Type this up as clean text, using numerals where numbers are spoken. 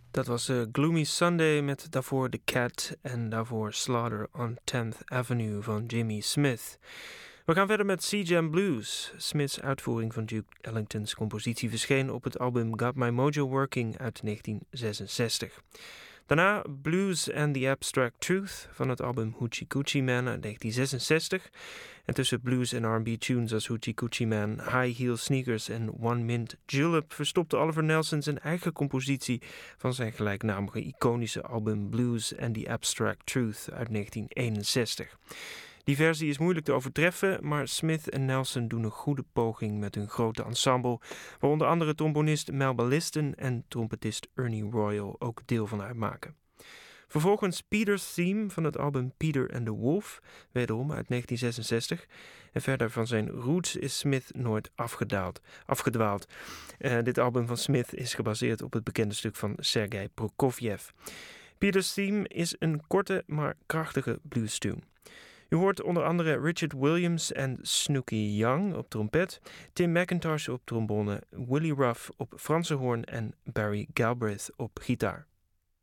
Dat was Gloomy Sunday met daarvoor The Cat en daarvoor Slaughter on 10th Avenue van Jimmy Smith. We gaan verder met Sea Jam Blues. Smith's uitvoering van Duke Ellington's compositie verscheen op het album Got My Mojo Working uit 1966. Daarna Blues and the Abstract Truth van het album Hoochie Coochie Man uit 1966. En tussen blues en R&B tunes als Hoochie Coochie Man, High Heel Sneakers en One Mint Julep verstopte Oliver Nelson zijn eigen compositie van zijn gelijknamige iconische album Blues and the Abstract Truth uit 1961. Die versie is moeilijk te overtreffen, maar Smith en Nelson doen een goede poging met hun grote ensemble, waar onder andere trombonist Melba Liston en trompetist Ernie Royal ook deel van uitmaken. Vervolgens Peter's Theme van het album Peter and the Wolf, wederom uit 1966. En verder van zijn roots is Smith nooit afgedwaald. Dit album van Smith is gebaseerd op het bekende stuk van Sergei Prokofjev. Peter's Theme is een korte maar krachtige blues-tune. U hoort onder andere Richard Williams en Snooky Young op trompet, Tim McIntosh op trombone, Willie Ruff op Franse hoorn en Barry Galbraith op gitaar.